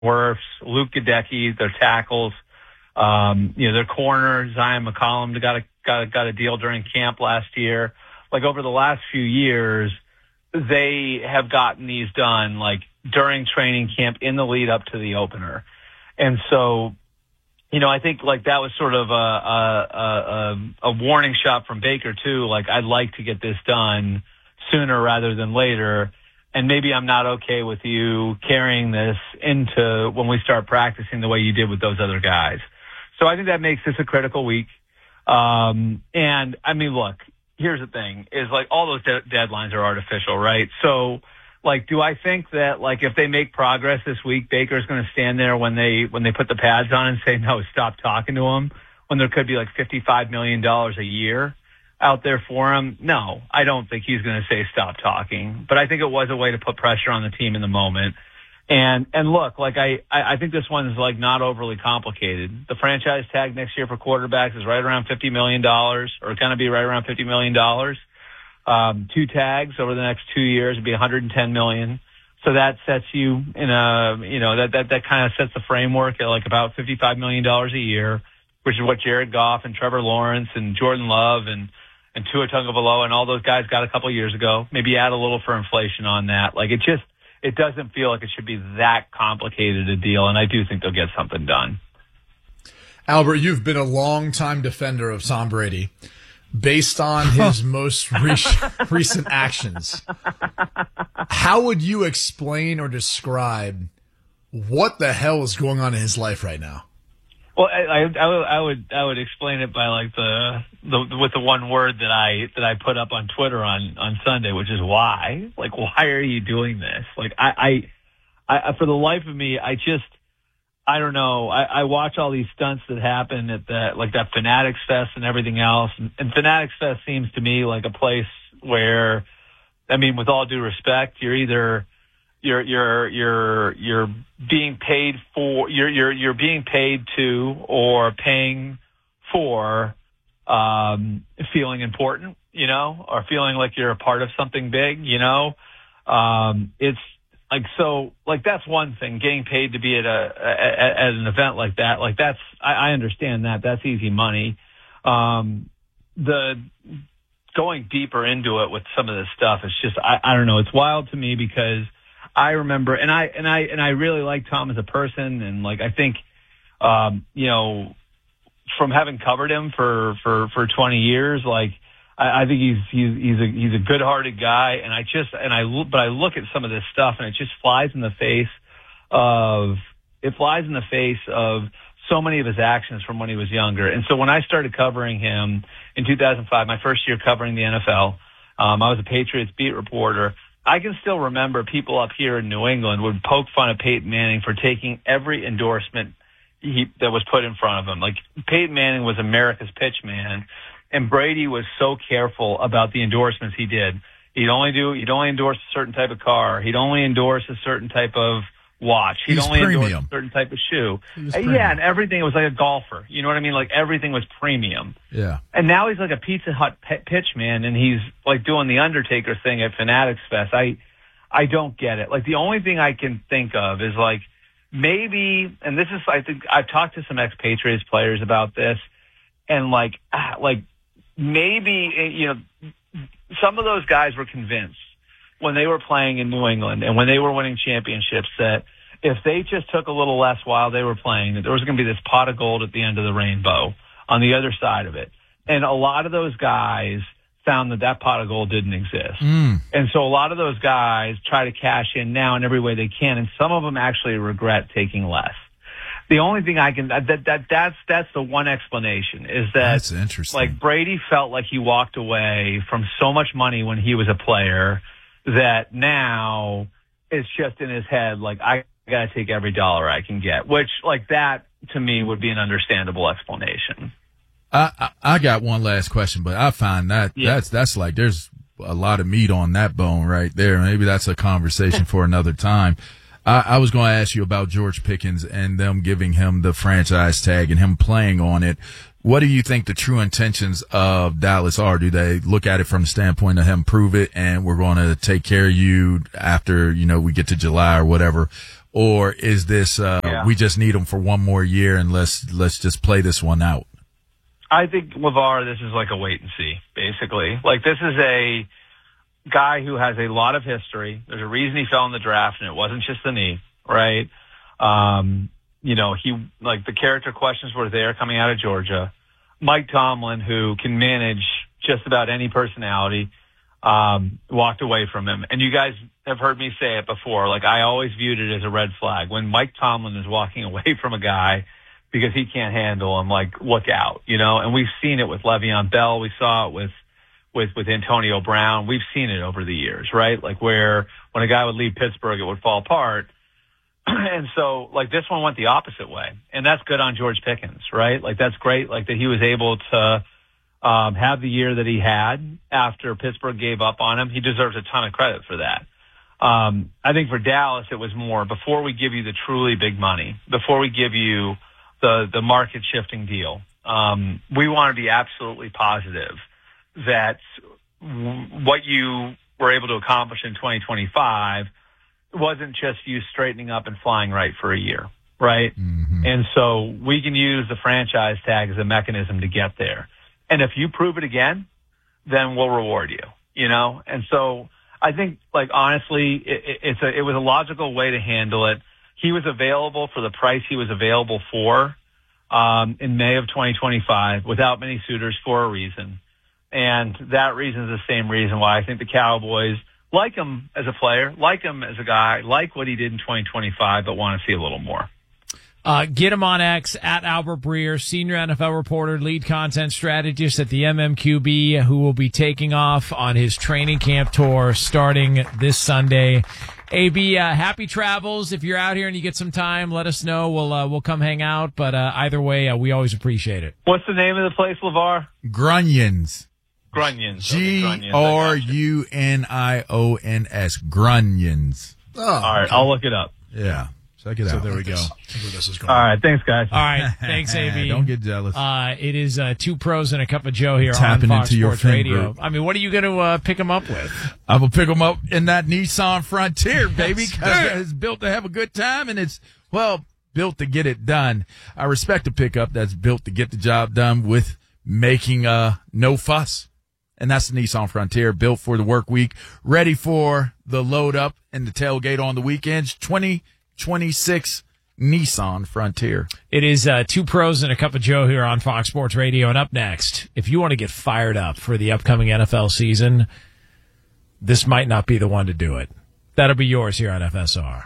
Wirfs, Luke Gadecki, their tackles, their corner, Zion McCollum got a deal during camp last year. Like over the last few years, they have gotten these done like during training camp in the lead up to the opener. And so, I think like that was sort of a warning shot from Baker too. Like I'd like to get this done sooner rather than later. And maybe I'm not okay with you carrying this into when we start practicing the way you did with those other guys. So I think that makes this a critical week. And I mean, look, here's the thing is like all those deadlines are artificial, right? So like, do I think that like if they make progress this week, Baker's going to stand there when they put the pads on and say, no, stop talking to him when there could be like $55 million a year out there for him? No, I don't think he's going to say stop talking, but I think it was a way to put pressure on the team in the moment. And look, like I think this one is like not overly complicated. The franchise tag next year for quarterbacks is right around $50 million, or going to be right around $50 million. 2 tags over the next 2 years would be $110 million. So that sets you in that kind of sets the framework at like about $55 million a year, which is what Jared Goff and Trevor Lawrence and Jordan Love and Tua Tagovailoa and all those guys got a couple of years ago. Maybe add a little for inflation on that. Like it doesn't feel like it should be that complicated a deal, and I do think they'll get something done. Albert, you've been a longtime defender of Tom Brady. Based on his most recent actions, how would you explain or describe what the hell is going on in his life right now? Well, I would explain it by like with the one word that I put up on Twitter on Sunday, which is why. Like, why are you doing this? Like, I for the life of me, I don't know. I watch all these stunts that happen at that Fanatics Fest and everything else. And Fanatics Fest seems to me like a place where, I mean, with all due respect, you're either you're being paid for, you're being paid to or paying for feeling important, or feeling like you're a part of something big, it's like, so like, that's one thing, getting paid to be at an event like that. Like that's, I understand that. That's easy money. The going deeper into it with some of this stuff, it's just, I don't know. It's wild to me because I remember, and I really like Tom as a person. And like, I think, from having covered him for 20 years, like, I think he's a good-hearted guy, but I look at some of this stuff and it just flies in the face of so many of his actions from when he was younger. And so when I started covering him in 2005, my first year covering the NFL, I was a Patriots beat reporter. I can still remember people up here in New England would poke fun at Peyton Manning for taking every endorsement that was put in front of him. Like, Peyton Manning was America's pitch man. And Brady was so careful about the endorsements he did. He'd only endorse a certain type of car. He'd only endorse a certain type of watch. He'd only endorse a certain type of shoe. Yeah, and everything was like a golfer. You know what I mean? Like, everything was premium. Yeah. And now he's like a Pizza Hut pitch man, and he's like doing the Undertaker thing at Fanatics Fest. I don't get it. Like, the only thing I can think of is like, maybe, and this is, I think I've talked to some ex-Patriots players about this, and like maybe, some of those guys were convinced when they were playing in New England and when they were winning championships that if they just took a little less while they were playing, that there was going to be this pot of gold at the end of the rainbow on the other side of it. And a lot of those guys found that pot of gold didn't exist. And so a lot of those guys try to cash in now in every way they can, and some of them actually regret taking less. The only thing I can, that's the one explanation, is that that's interesting. Like, Brady felt like he walked away from so much money when he was a player that now it's just in his head, like, I got to take every dollar I can get, which, like, that to me would be an understandable explanation. I got one last question, but I find that that's like, there's a lot of meat on that bone right there. Maybe that's a conversation for another time. I was going to ask you about George Pickens and them giving him the franchise tag and him playing on it. What do you think the true intentions of Dallas are? Do they look at it from the standpoint of him prove it and we're going to take care of you after, we get to July or whatever? or is this we just need him for one more year and let's just play this one out? I think LeVar, this is like a wait and see, basically. Like, this is a guy who has a lot of history. There's a reason he fell in the draft, and it wasn't just the knee, right? The character questions were there coming out of Georgia. Mike Tomlin, who can manage just about any personality, walked away from him. And you guys have heard me say it before. Like, I always viewed it as a red flag. When Mike Tomlin is walking away from a guy because he can't handle him, like, look out, And we've seen it with Le'Veon Bell. We saw it with Antonio Brown. We've seen it over the years, right? Like, where when a guy would leave Pittsburgh, it would fall apart. And so, like, this one went the opposite way. And that's good on George Pickens, right? Like, that's great, like, that he was able to have the year that he had after Pittsburgh gave up on him. He deserves a ton of credit for that. I think for Dallas, it was more, before we give you the truly big money, before we give you the market shifting deal, we want to be absolutely positive that what you were able to accomplish in 2025 wasn't just you straightening up and flying right for a year, right? Mm-hmm. And so we can use the franchise tag as a mechanism to get there. And if you prove it again, then we'll reward you, And so I think, like, honestly, it was a logical way to handle it. He was available for the price he was available for in May of 2025 without many suitors for a reason. And that reason is the same reason why I think the Cowboys like him as a player, like him as a guy, like what he did in 2025, but want to see a little more. Get him on X at Albert Breer, senior NFL reporter, lead content strategist at the MMQB, who will be taking off on his training camp tour starting this Sunday. AB, happy travels. If you're out here and you get some time, let us know. We'll come hang out. But either way, we always appreciate it. What's the name of the place, LeVar? Grunyons. Grunyons. Grunyons. Grunyons. Oh, all right, okay. I'll look it up. Yeah. Check it out. So there we go. Where this is going. All right, thanks, guys. All right, thanks, AB. Don't get jealous. It is Two Pros and a Cup of Joe here Tapping on Fox into Sports your Radio. group. I mean, what are you going to pick him up with? I'm going to pick him up in that Nissan Frontier, baby, because it's built to have a good time, and it's, built to get it done. I respect a pickup that's built to get the job done with making no fuss. And that's the Nissan Frontier, built for the work week, ready for the load up and the tailgate on the weekends. 2026 Nissan Frontier. It is Two Pros and a Cup of Joe here on Fox Sports Radio. And up next, if you want to get fired up for the upcoming NFL season, this might not be the one to do it. That'll be yours here on FSR.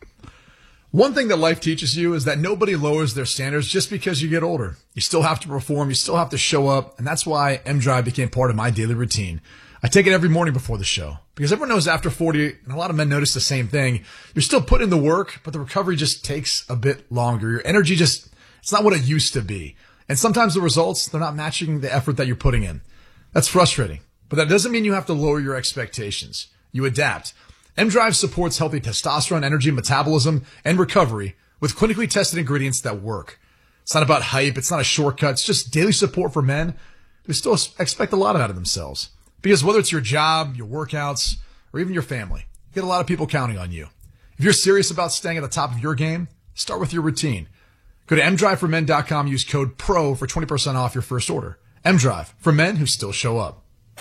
One thing that life teaches you is that nobody lowers their standards just because you get older. You still have to perform. You still have to show up. And that's why M-Drive became part of my daily routine. I take it every morning before the show because everyone knows after 40, and a lot of men notice the same thing, you're still putting in the work, but the recovery just takes a bit longer. Your energy it's not what it used to be. And sometimes the results, they're not matching the effort that you're putting in. That's frustrating, but that doesn't mean you have to lower your expectations. You adapt. M-Drive supports healthy testosterone, energy, metabolism, and recovery with clinically tested ingredients that work. It's not about hype. It's not a shortcut. It's just daily support for men who still expect a lot out of themselves. Because whether it's your job, your workouts, or even your family, you get a lot of people counting on you. If you're serious about staying at the top of your game, start with your routine. Go to mdriveformen.com, use code PRO for 20% off your first order. M-Drive, for men who still show up.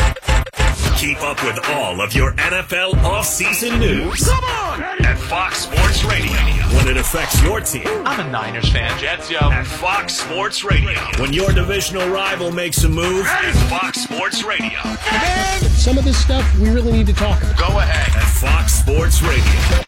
Keep up with all of your NFL offseason news. Come on! At Fox Sports Radio. When it affects your team. I'm a Niners fan. Jets, yo. At Fox Sports Radio. When your divisional rival makes a move. At Fox Sports Radio. Man, some of this stuff we really need to talk about. Go ahead. At Fox Sports Radio.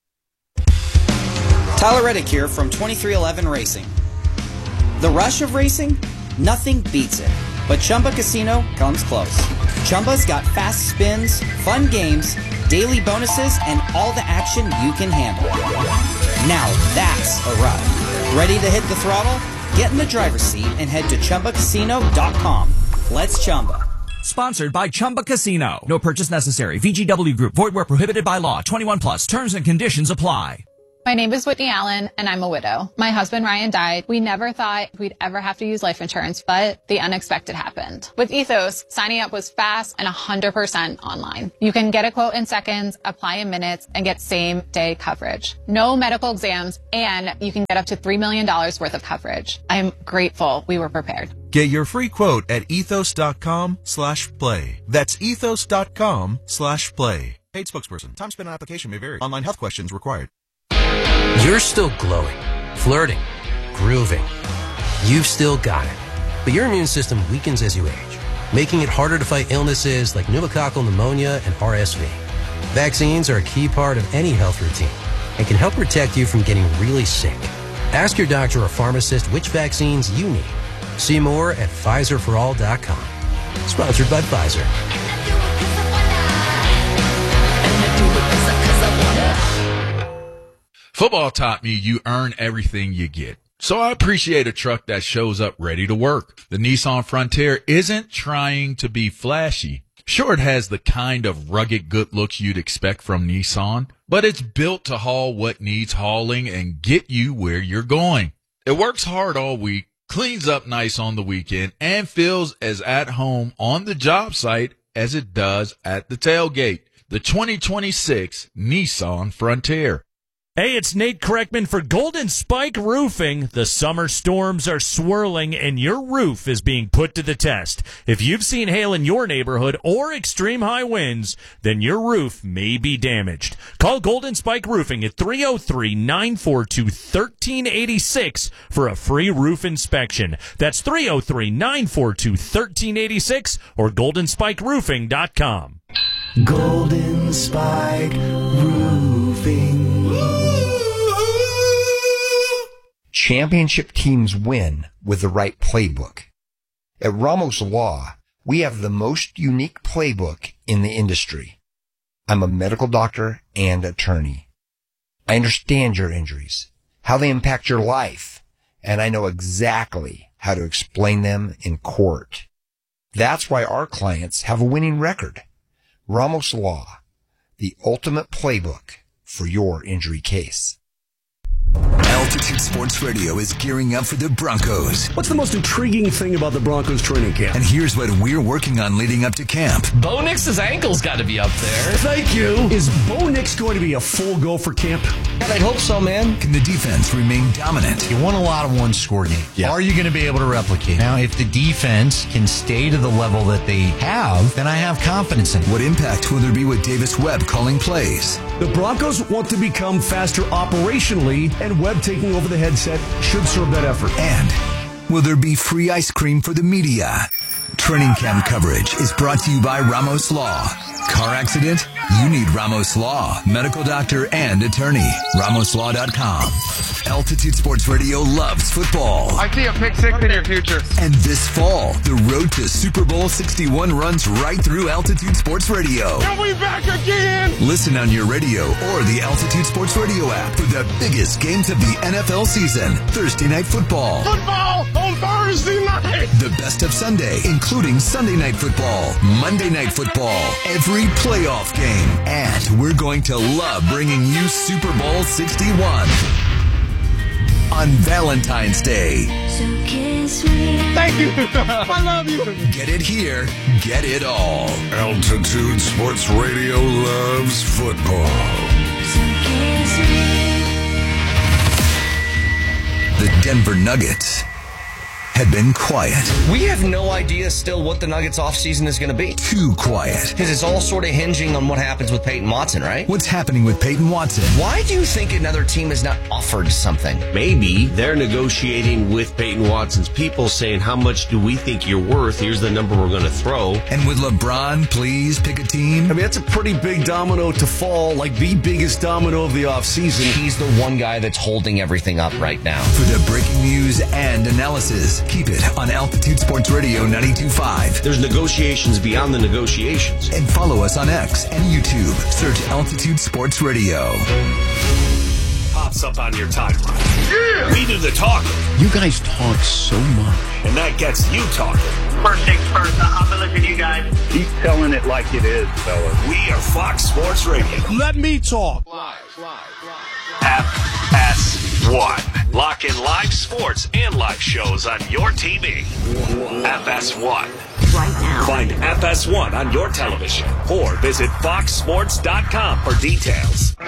Tyler Reddick here from 2311 Racing. The rush of racing? Nothing beats it. But Chumba Casino comes close. Chumba's got fast spins, fun games, daily bonuses, and all the action you can handle. Now that's a ride. Ready to hit the throttle? Get in the driver's seat and head to ChumbaCasino.com. Let's Chumba. Sponsored by Chumba Casino. No purchase necessary. VGW Group. Void where prohibited by law. 21 plus. Terms and conditions apply. My name is Whitney Allen, and I'm a widow. My husband, Ryan, died. We never thought we'd ever have to use life insurance, but the unexpected happened. With Ethos, signing up was fast and 100% online. You can get a quote in seconds, apply in minutes, and get same-day coverage. No medical exams, and you can get up to $3 million worth of coverage. I'm grateful we were prepared. Get your free quote at ethos.com/play. That's ethos.com/play. Paid spokesperson. Time spent on application may vary. Online health questions required. You're still glowing, flirting, grooving. You've still got it. But your immune system weakens as you age, making it harder to fight illnesses like pneumococcal pneumonia and RSV. Vaccines are a key part of any health routine and can help protect you from getting really sick. Ask your doctor or pharmacist which vaccines you need. See more at PfizerForAll.com. Sponsored by Pfizer. Football taught me you earn everything you get. So I appreciate a truck that shows up ready to work. The Nissan Frontier isn't trying to be flashy. Sure, it has the kind of rugged good looks you'd expect from Nissan, but it's built to haul what needs hauling and get you where you're going. It works hard all week, cleans up nice on the weekend, and feels as at home on the job site as it does at the tailgate. The 2026 Nissan Frontier. Hey, it's Nate Kreckman for Golden Spike Roofing. The summer storms are swirling and your roof is being put to the test. If you've seen hail in your neighborhood or extreme high winds, then your roof may be damaged. Call Golden Spike Roofing at 303-942-1386 for a free roof inspection. That's 303-942-1386 or goldenspikeroofing.com. Golden Spike Roofing. Championship teams win with the right playbook. At Ramos Law, we have the most unique playbook in the industry. I'm a medical doctor and attorney. I understand your injuries, how they impact your life, and I know exactly how to explain them in court. That's why our clients have a winning record. Ramos Law, the ultimate playbook for your injury case. Altitude Sports Radio is gearing up for the Broncos. What's the most intriguing thing about the Broncos training camp? And here's what we're working on leading up to camp. Bo Nix's ankle's got to be up there. Thank you. Is Bo Nix going to be a full go for camp? And I'd hope so, man. Can the defense remain dominant? You won a lot of one-score games. Yeah. Are you going to be able to replicate? Now, if the defense can stay to the level that they have, then I have confidence in it. What impact will there be with Davis Webb calling plays? The Broncos want to become faster operationally, and Webb taking over the headset should serve that effort. And will there be free ice cream for the media? Training camp coverage is brought to you by Ramos Law. Car accident? You need Ramos Law. Medical doctor and attorney. RamosLaw.com. Altitude Sports Radio loves football. I see a pick six in your future. And this fall, the road to Super Bowl 61 runs right through Altitude Sports Radio. Are we back again? Listen on your radio or the Altitude Sports Radio app for the biggest games of the NFL season. Thursday Night Football. Football on Thursday night. The best of Sunday, including Sunday Night Football, Monday Night Football, every playoff game. And we're going to love bringing you Super Bowl 61 on Valentine's Day. So kiss me. Thank you. I love you. Get it here. Get it all. Altitude Sports Radio loves football. So kiss me. The Denver Nuggets had been quiet. We have no idea still what the Nuggets offseason is going to be. Too quiet. Because it's all sort of hinging on what happens with Peyton Watson, right? What's happening with Peyton Watson? Why do you think another team has not offered something? Maybe they're negotiating with Peyton Watson's people saying, how much do we think you're worth? Here's the number we're going to throw. And would LeBron please pick a team? I mean, that's a pretty big domino to fall, like the biggest domino of the offseason. He's the one guy that's holding everything up right now. For the breaking news and analysis, keep it on Altitude Sports Radio 92.5. There's negotiations beyond the negotiations. And follow us on X and YouTube. Search Altitude Sports Radio. Pops up on your timeline. Yeah! We do the talking. You guys talk so much. And that gets you talking. First things first, I'm going to look at you guys. Keep telling it like it is, fellas. We are Fox Sports Radio. Let me talk. FS1. Lock in live sports and live shows on your TV. FS1. Right now. Find FS1 on your television or visit foxsports.com for details.